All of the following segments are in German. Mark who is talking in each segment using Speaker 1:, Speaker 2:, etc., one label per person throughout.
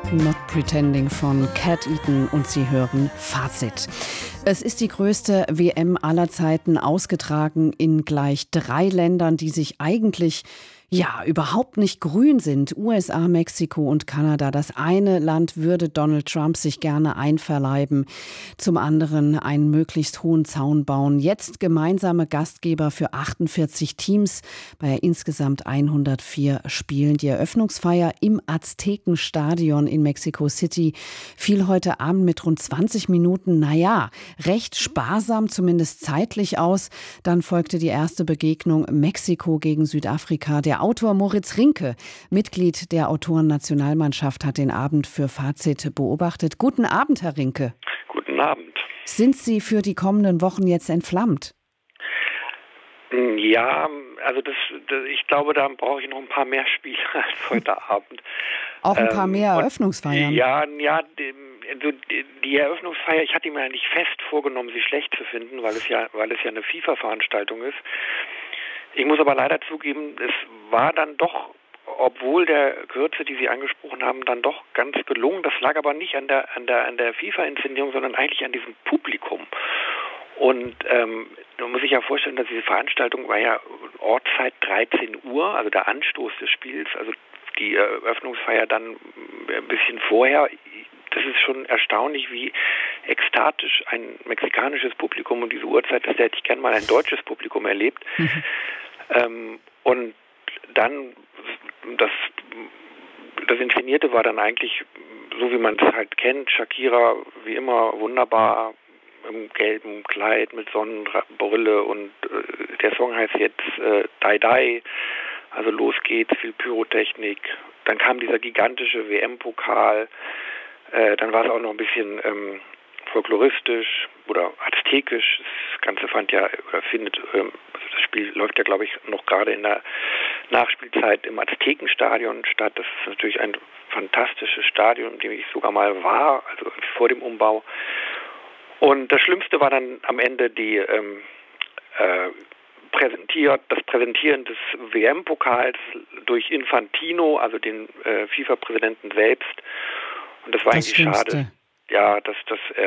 Speaker 1: Not Pretending von Cat Eaton und Sie hören Fazit. Es ist die größte WM aller Zeiten, ausgetragen in gleich 3 Ländern, die sich eigentlich überhaupt nicht grün sind. USA, Mexiko und Kanada. Das eine Land würde Donald Trump sich gerne einverleiben, zum anderen einen möglichst hohen Zaun bauen. Jetzt gemeinsame Gastgeber für 48 Teams bei insgesamt 104 Spielen. Die Eröffnungsfeier im Aztekenstadion in Mexico City fiel heute Abend mit rund 20 Minuten, recht sparsam, zumindest zeitlich aus. Dann folgte die erste Begegnung Mexiko gegen Südafrika. Der Autor Moritz Rinke, Mitglied der Autorennationalmannschaft, hat den Abend für Fazit beobachtet. Guten Abend, Herr Rinke.
Speaker 2: Guten Abend.
Speaker 1: Sind Sie für die kommenden Wochen jetzt entflammt?
Speaker 2: Ja, also ich glaube, da brauche ich noch ein paar mehr Spiele als heute Abend.
Speaker 1: Auch ein paar mehr Eröffnungsfeiern?
Speaker 2: Die Eröffnungsfeier, ich hatte mir eigentlich fest vorgenommen, sie schlecht zu finden, weil es ja eine FIFA-Veranstaltung ist. Ich muss aber leider zugeben, es war dann doch, obwohl der Kürze, die Sie angesprochen haben, dann doch ganz gelungen. Das lag aber nicht an der FIFA-Inszenierung, sondern eigentlich an diesem Publikum. Und man muss sich ja vorstellen, dass diese Veranstaltung war ja Ortszeit 13 Uhr, also der Anstoß des Spiels, also die Eröffnungsfeier dann ein bisschen vorher. Das ist schon erstaunlich, wie ekstatisch ein mexikanisches Publikum um diese Uhrzeit, das hätte ich gerne mal ein deutsches Publikum erlebt. Und dann, das Inszenierte war dann eigentlich so, wie man es halt kennt. Shakira, wie immer, wunderbar im gelben Kleid mit Sonnenbrille und der Song heißt jetzt Die Die, also los geht's, viel Pyrotechnik. Dann kam dieser gigantische WM-Pokal. Dann war es auch noch ein bisschen folkloristisch oder aztekisch. Das Ganze das Spiel läuft ja, glaube ich, noch gerade in der Nachspielzeit im Aztekenstadion statt. Das ist natürlich ein fantastisches Stadion, in dem ich sogar mal war, also vor dem Umbau. Und das Schlimmste war dann am Ende das Präsentieren des WM-Pokals durch Infantino, also den FIFA-Präsidenten selbst. Und das war eigentlich schade. Ja, da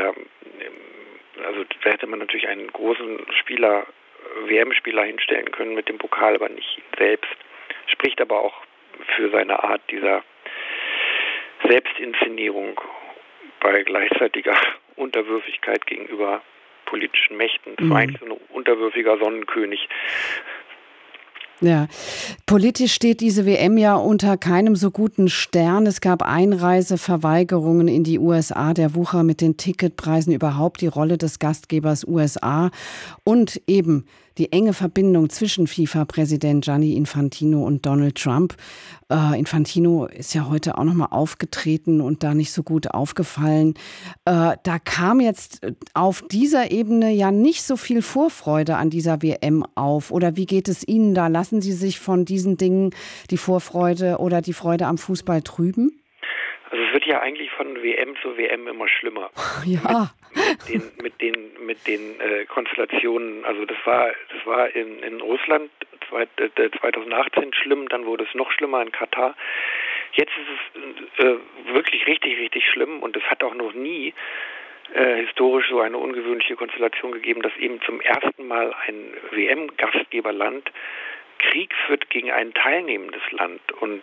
Speaker 2: hätte man natürlich einen großen WM-Spieler hinstellen können mit dem Pokal, aber nicht ihn selbst. Spricht aber auch für seine Art dieser Selbstinszenierung bei gleichzeitiger Unterwürfigkeit gegenüber politischen Mächten. Das war eigentlich so ein unterwürfiger Sonnenkönig.
Speaker 1: Ja, politisch steht diese WM ja unter keinem so guten Stern. Es gab Einreiseverweigerungen in die USA, der Wucher mit den Ticketpreisen, überhaupt die Rolle des Gastgebers USA und eben die enge Verbindung zwischen FIFA-Präsident Gianni Infantino und Donald Trump. Infantino ist ja heute auch nochmal aufgetreten und da nicht so gut aufgefallen. Da kam jetzt auf dieser Ebene ja nicht so viel Vorfreude an dieser WM auf. Oder wie geht es Ihnen da? Lassen Sie sich von diesen Dingen die Vorfreude oder die Freude am Fußball trüben?
Speaker 2: Also es wird ja eigentlich von WM zu WM immer schlimmer.
Speaker 1: Ja.
Speaker 2: Mit den Konstellationen. Also das war in Russland 2018 schlimm, dann wurde es noch schlimmer in Katar. Jetzt ist es wirklich richtig, richtig schlimm und es hat auch noch nie historisch so eine ungewöhnliche Konstellation gegeben, dass eben zum ersten Mal ein WM-Gastgeberland Krieg führt gegen ein teilnehmendes Land. Und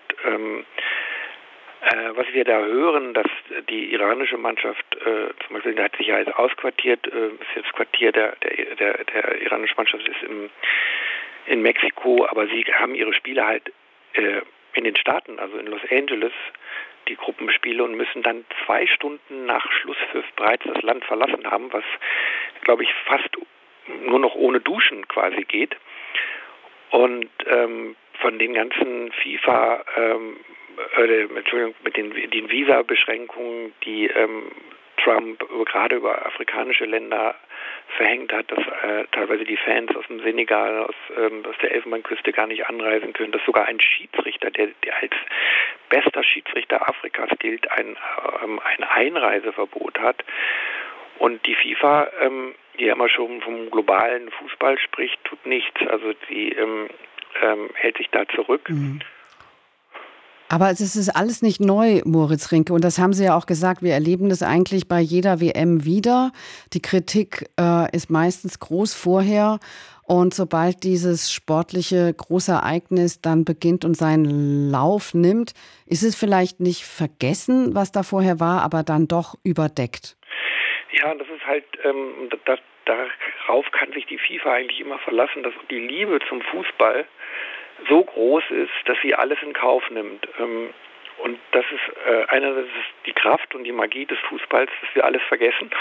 Speaker 2: was wir da hören, dass die iranische Mannschaft zum Beispiel, da hat sich ja jetzt ausquartiert, das Quartier der iranischen Mannschaft ist in Mexiko, aber sie haben ihre Spiele halt in den Staaten, also in Los Angeles, die Gruppenspiele, und müssen dann 2 Stunden nach Schlusspfiff bereits das Land verlassen haben, was, glaube ich, fast nur noch ohne Duschen quasi geht. Und von den ganzen mit den Visa-Beschränkungen, die Trump gerade über afrikanische Länder verhängt hat, dass teilweise die Fans aus dem Senegal, aus der Elfenbeinküste gar nicht anreisen können, dass sogar ein Schiedsrichter, der als bester Schiedsrichter Afrikas gilt, ein Einreiseverbot hat. Und die FIFA, die ja immer schon vom globalen Fußball spricht, tut nichts. Also die hält sich da zurück.
Speaker 1: Aber es ist alles nicht neu, Moritz Rinke. Und das haben Sie ja auch gesagt. Wir erleben das eigentlich bei jeder WM wieder. Die Kritik ist meistens groß vorher. Und sobald dieses sportliche Großereignis dann beginnt und seinen Lauf nimmt, ist es vielleicht nicht vergessen, was da vorher war, aber dann doch überdeckt.
Speaker 2: Ja, das ist halt, darauf kann sich die FIFA eigentlich immer verlassen, dass die Liebe zum Fußball so groß ist, dass sie alles in Kauf nimmt. Und das ist einerseits die Kraft und die Magie des Fußballs, dass wir alles vergessen.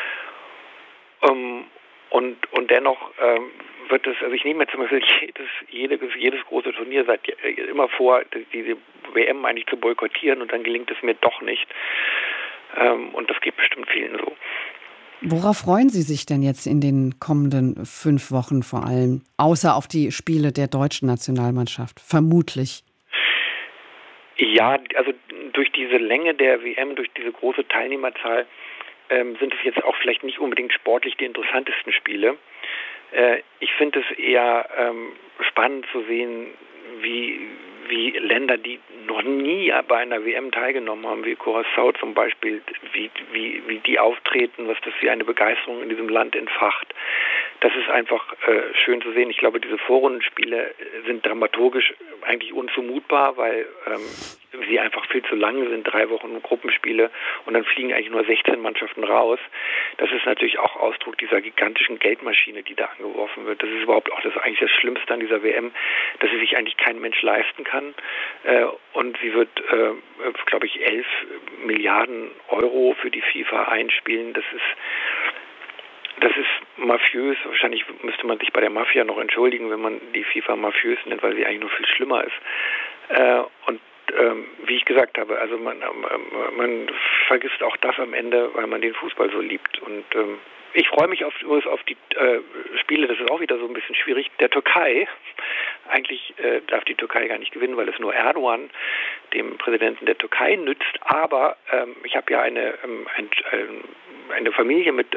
Speaker 2: Und dennoch wird es, also ich nehme mir zum Beispiel jedes große Turnier immer vor, diese WM eigentlich zu boykottieren, und dann gelingt es mir doch nicht. Und das geht bestimmt vielen so.
Speaker 1: Worauf freuen Sie sich denn jetzt in den kommenden 5 Wochen vor allem? Außer auf die Spiele der deutschen Nationalmannschaft, vermutlich.
Speaker 2: Ja, also durch diese Länge der WM, durch diese große Teilnehmerzahl, sind es jetzt auch vielleicht nicht unbedingt sportlich die interessantesten Spiele. Ich finde es eher spannend zu sehen, wie Länder, die noch nie bei einer WM teilgenommen haben, wie Curaçao zum Beispiel, wie die auftreten, was das für eine Begeisterung in diesem Land entfacht. Das ist einfach schön zu sehen. Ich glaube, diese Vorrundenspiele sind dramaturgisch eigentlich unzumutbar, weil sie einfach viel zu lang sind, 3 Wochen Gruppenspiele, und dann fliegen eigentlich nur 16 Mannschaften raus. Das ist natürlich auch Ausdruck dieser gigantischen Geldmaschine, die da angeworfen wird. Das ist überhaupt auch eigentlich das Schlimmste an dieser WM, dass sie sich eigentlich kein Mensch leisten kann. Und sie wird, glaube ich, 11 Milliarden Euro für die FIFA einspielen. Das ist mafiös. Wahrscheinlich müsste man sich bei der Mafia noch entschuldigen, wenn man die FIFA mafiös nennt, weil sie eigentlich noch viel schlimmer ist. Und wie ich gesagt habe, also man vergisst auch das am Ende, weil man den Fußball so liebt. Und ich freue mich auf die Spiele, das ist auch wieder so ein bisschen schwierig, der Türkei. Eigentlich darf die Türkei gar nicht gewinnen, weil es nur Erdogan, dem Präsidenten der Türkei, nützt. Aber ich habe ja eine Familie mit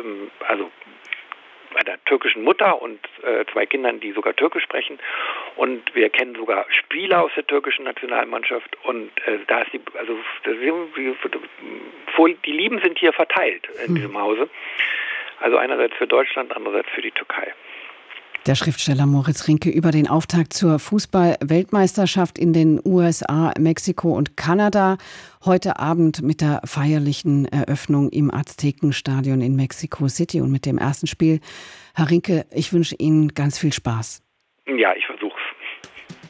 Speaker 2: einer türkischen Mutter und 2 Kindern, die sogar Türkisch sprechen, und wir kennen sogar Spieler aus der türkischen Nationalmannschaft, und die Lieben sind hier verteilt in diesem Hause. Also einerseits für Deutschland, andererseits für die Türkei.
Speaker 1: Der Schriftsteller Moritz Rinke über den Auftakt zur Fußball-Weltmeisterschaft in den USA, Mexiko und Kanada. Heute Abend mit der feierlichen Eröffnung im Aztekenstadion in Mexico City und mit dem ersten Spiel. Herr Rinke, ich wünsche Ihnen ganz viel Spaß.
Speaker 2: Ja, ich versuche